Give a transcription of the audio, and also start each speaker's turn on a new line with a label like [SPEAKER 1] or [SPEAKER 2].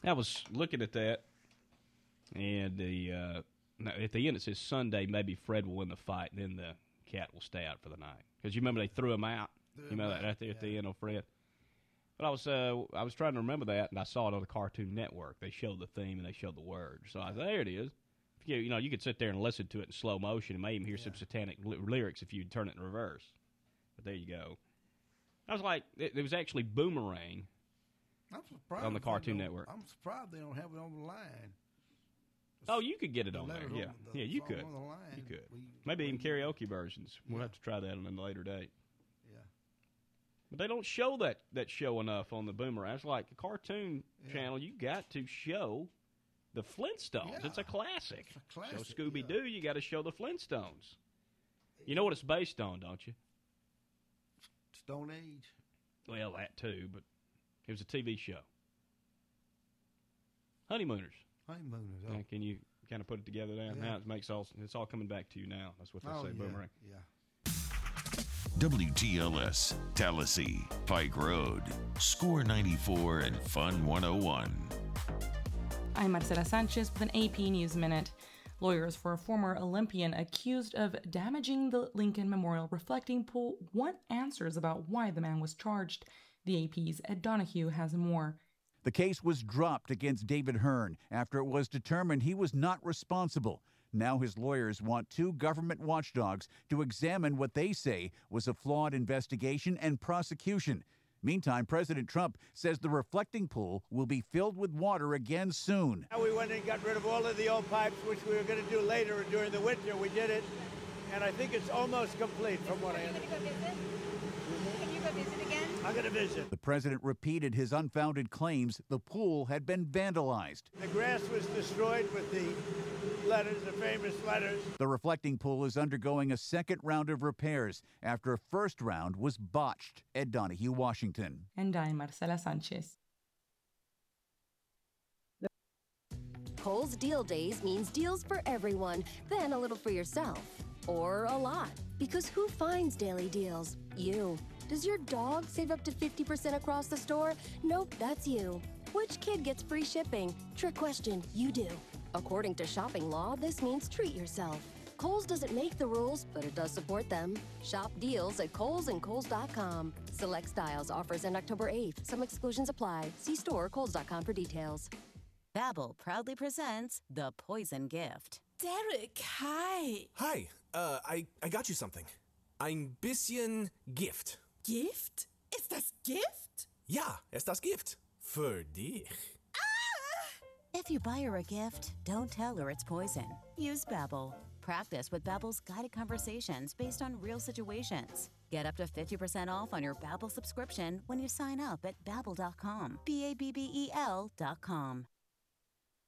[SPEAKER 1] I was looking at that, and at the end it says Sunday maybe Fred will win the fight, and then the cat will stay out for the night. Because you remember they threw him out. You know that right there at the end on Fred. But I was trying to remember that, and I saw it on the Cartoon Network. They showed the theme and they showed the words. So I said, there it is. You could sit there and listen to it in slow motion and may even hear some satanic lyrics if you turn it in reverse. But there you go. I was like, it was actually Boomerang on the Cartoon Network.
[SPEAKER 2] I'm surprised they don't have it on the line.
[SPEAKER 1] Oh, you could get it on there. Yeah, you could. You could. Maybe even karaoke versions. We'll have to try that on a later date.
[SPEAKER 2] Yeah.
[SPEAKER 1] But they don't show that show enough on the Boomerang. It's like a cartoon channel. You got to show the Flintstones.
[SPEAKER 2] Yeah.
[SPEAKER 1] It's a classic.
[SPEAKER 2] It's a classic,
[SPEAKER 1] So Scooby-Doo, you got to show the Flintstones. You know what it's based on, don't you?
[SPEAKER 2] Stone Age.
[SPEAKER 1] Well, that too, but it was a TV show. Honeymooners.
[SPEAKER 2] Honeymooners.
[SPEAKER 1] Now, can you kind of put it together now?
[SPEAKER 2] Yeah.
[SPEAKER 1] Now it's all coming back to you now. That's what they say, Boomerang.
[SPEAKER 2] Yeah.
[SPEAKER 3] WTLS, Tallahassee, Pike Road, Score 94 and Fun 101.
[SPEAKER 4] I'm Marcela Sanchez with an AP News Minute. Lawyers for a former Olympian accused of damaging the Lincoln Memorial reflecting pool want answers about why the man was charged. The AP's Ed Donahue has more.
[SPEAKER 5] The case was dropped against David Hearn after it was determined he was not responsible. Now his lawyers want two government watchdogs to examine what they say was a flawed investigation and prosecution. Meantime, President Trump says the reflecting pool will be filled with water again soon.
[SPEAKER 6] We went and got rid of all of the old pipes, which we were going to do later during the winter. We did it, and I think it's almost complete from what I understand.
[SPEAKER 7] Can you go visit again?
[SPEAKER 6] I'm going to visit.
[SPEAKER 5] The president repeated his unfounded claims the pool had been vandalized.
[SPEAKER 6] The grass was destroyed with the letters, the famous letters.
[SPEAKER 5] The reflecting pool is undergoing a second round of repairs after a first round was botched. Ed Donahue, Washington.
[SPEAKER 4] And I'm Marcela Sanchez.
[SPEAKER 8] Kohl's Deal Days means deals for everyone, then a little for yourself. Or a lot. Because who finds daily deals? You. Does your dog save up to 50% across the store? Nope, that's you. Which kid gets free shipping? Trick question, you do. According to shopping law, this means treat yourself. Kohl's doesn't make the rules, but it does support them. Shop deals at Kohl's and Kohl's.com. Select styles, offers end October 8th. Some exclusions apply. See store or Kohl's.com for details.
[SPEAKER 9] Babbel proudly presents The Poison Gift.
[SPEAKER 10] Derek, hi.
[SPEAKER 11] Hi, I got you something. Ein bisschen Gift.
[SPEAKER 10] Gift? Ist das Gift?
[SPEAKER 11] Ja, ist das Gift. Für dich.
[SPEAKER 9] If you buy her a gift, don't tell her it's poison. Use Babbel. Practice with Babbel's guided conversations based on real situations. Get up to 50% off on your Babbel subscription when you sign up at Babbel.com. BABBEL.com.